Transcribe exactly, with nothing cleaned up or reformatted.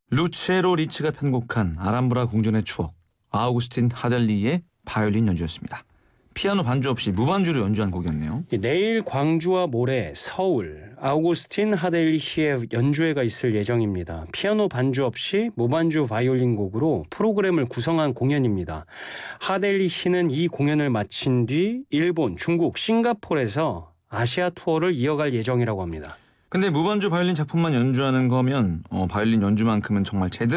루체로 리츠가 편곡한 아람브라 궁전의 추억, 아우구스틴 하델리의 바이올린 연주였습니다. 피아노 반주 없이 무반주로 연주한 곡이었네요. 내일 광주와 모레 서울 아우구스틴 하델리히의 연주회가 있을 예정입니다. 피아노 반주 없이 무반주 바이올린 곡으로 프로그램을 구성한 공연입니다. 하델리히는 이 공연을 마친 뒤 일본, 중국, 싱가포르에서 아시아 투어를 이어갈 예정이라고 합니다. 근데 무반주 바이올린 작품만 연주하는 거면 어, 바이올린 연주만큼은 정말 제대로